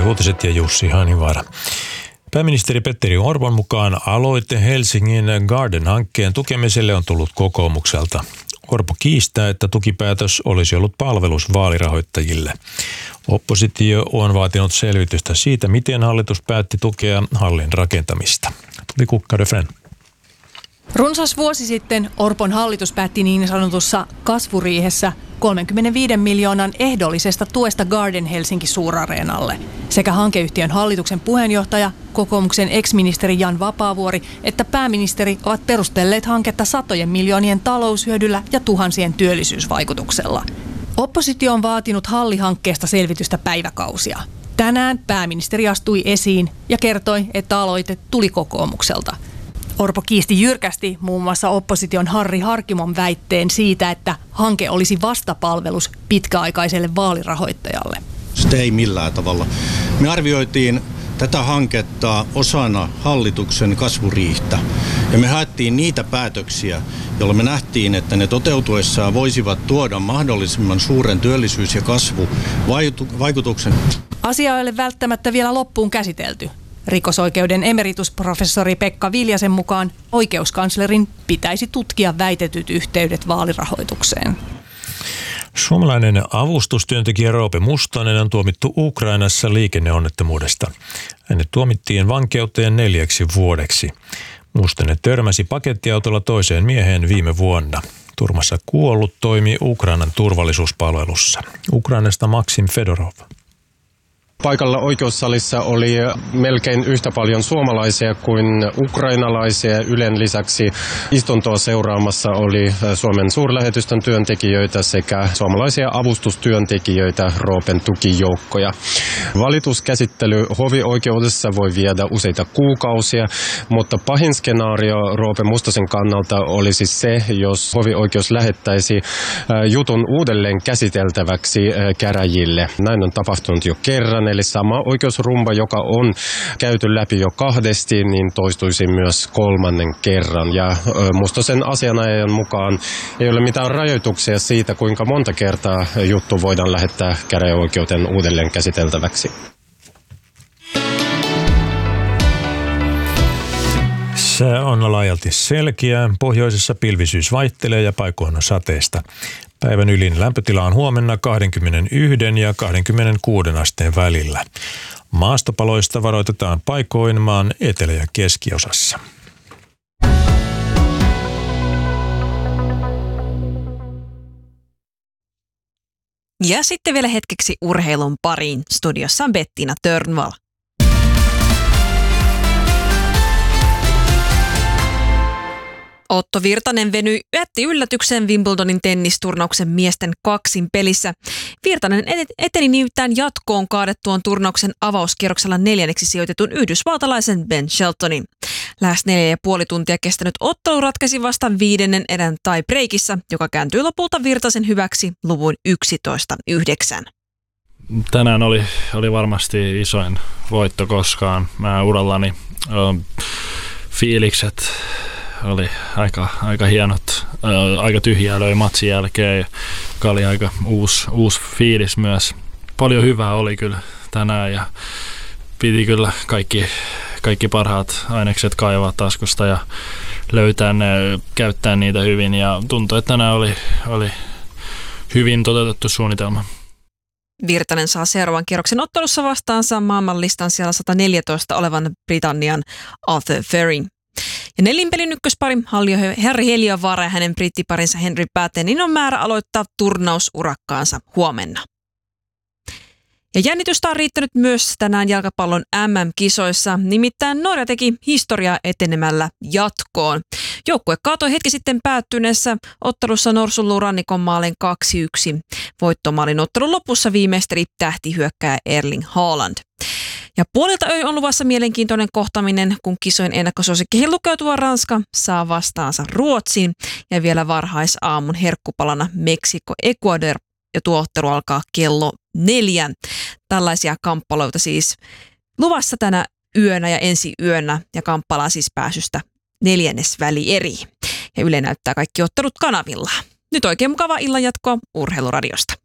Uutiset ja Jussi Haanivaara. Pääministeri Petteri Orpon mukaan aloite Helsingin Garden-hankkeen tukemiselle on tullut kokoomukselta. Orpo kiistää, että tukipäätös olisi ollut palvelus vaalirahoittajille. Oppositio on vaatinut selvitystä siitä, miten hallitus päätti tukea hallin rakentamista. Tuli Kukka Refren. Runsas vuosi sitten Orpon hallitus päätti niin sanotussa kasvuriihessä 35 miljoonan ehdollisesta tuesta Garden Helsinki Suurareenalle. Sekä hankeyhtiön hallituksen puheenjohtaja, kokoomuksen ex-ministeri Jan Vapaavuori että pääministeri ovat perustelleet hanketta satojen miljoonien taloushyödyllä ja tuhansien työllisyysvaikutuksella. Oppositio on vaatinut hallihankkeesta selvitystä päiväkausia. Tänään pääministeri astui esiin ja kertoi, että aloite tuli kokoomukselta. Orpo kiisti jyrkästi muun muassa opposition Harri Harkimon väitteen siitä, että hanke olisi vastapalvelus pitkäaikaiselle vaalirahoittajalle. Sitä ei millään tavalla. Me arvioitiin tätä hanketta osana hallituksen kasvuriihtä ja me haettiin niitä päätöksiä, joilla me nähtiin, että ne toteutuessaan voisivat tuoda mahdollisimman suuren työllisyys- ja kasvuvaikutuksen. Asia ei ole välttämättä vielä loppuun käsitelty. Rikosoikeuden emeritusprofessori Pekka Viljasen mukaan oikeuskanslerin pitäisi tutkia väitetyt yhteydet vaalirahoitukseen. Suomalainen avustustyöntekijä Roope Mustonen on tuomittu Ukrainassa liikenneonnettomuudesta. Hänet tuomittiin vankeuteen 4 vuodeksi. Mustonen törmäsi pakettiautolla toiseen mieheen viime vuonna. Turmassa kuollut toimi Ukrainan turvallisuuspalvelussa. Ukrainasta Maksim Fedorov. Paikalla oikeussalissa oli melkein yhtä paljon suomalaisia kuin ukrainalaisia. Ylen lisäksi istuntoa seuraamassa oli Suomen suurlähetystön työntekijöitä sekä suomalaisia avustustyöntekijöitä, Roopen tukijoukkoja. Valituskäsittely hovioikeudessa voi viedä useita kuukausia, mutta pahin skenaario Roope Mustosen kannalta olisi se, jos hovioikeus lähettäisi jutun uudelleen käsiteltäväksi käräjille. Näin on tapahtunut jo kerran. Eli sama oikeusrumba, joka on käyty läpi jo 2, niin toistuisi myös 3. kerran. Ja Mustosen asianajajan mukaan ei ole mitään rajoituksia siitä, kuinka monta kertaa juttu voidaan lähettää käräjäoikeuden uudelleen käsiteltäväksi. Sää on laajalti selkeää. Pohjoisessa pilvisyys vaihtelee ja paikoin on sateista. Päivän ylin lämpötila on huomenna 21 ja 26 asteen välillä. Maastopaloista varoitetaan paikoin maan etelä- ja keskiosassa. Ja sitten vielä hetkeksi urheilun pariin. Studiossa on Bettina Törnvall. Otto Virtanen jätti yllätyksen Wimbledonin tennisturnauksen miesten kaksin pelissä. Virtanen eteni nimittäin jatkoon kaadettuaan turnauksen avauskierroksella 4. sijoitetun yhdysvaltalaisen Ben Sheltonin. Lähes 4,5 tuntia kestänyt ottelu ratkaisi vasta 5. erän tie-breakissä, joka kääntyi lopulta Virtasen hyväksi luvun 11-9. Tänään oli varmasti isoin voitto koskaan. Mä urallani fiilikset oli aika hienot, aika tyhjää löi matsin jälkeen, joka oli aika uusi fiilis myös. Paljon hyvää oli kyllä tänään ja piti kyllä kaikki parhaat ainekset kaivaa taskusta ja löytää ne, käyttää niitä hyvin ja tuntui, että tänään oli hyvin toteutettu suunnitelma. Virtanen saa seuraavan kierroksen ottelussa vastaansa maailmanlistan siellä 114 olevan Britannian Arthur Fering. Ja nelinpelin ykköspari Harri Heliövaara ja hänen brittiparinsa Henry Pattenin on määrä aloittaa turnausurakkaansa huomenna. Ja jännitystä on riittänyt myös tänään jalkapallon MM-kisoissa, nimittäin Norja teki historiaa etenemällä jatkoon. Joukkue kaatoi hetki sitten päättyneessä ottelussa Norsunluurannikon maalin 2-1. Voittomaalin ottelun lopussa viimeisteli tähtihyökkääjä Erling Haaland. Ja puolilta on luvassa mielenkiintoinen kohtaminen, kun kisojen ennakkosuosikkeihin lukeutuva Ranska saa vastaansa Ruotsin ja vielä varhaisaamun herkkupalana Meksiko-Ecuador. Ja tuo ottelu alkaa kello 4. Tällaisia kamppailuita siis luvassa tänä yönä ja ensi yönä ja kamppaillaan siis pääsystä 4. välieriin. Ja Yle näyttää kaikki ottelut kanavilla. Nyt oikein mukavaa illanjatkoa Urheiluradiosta.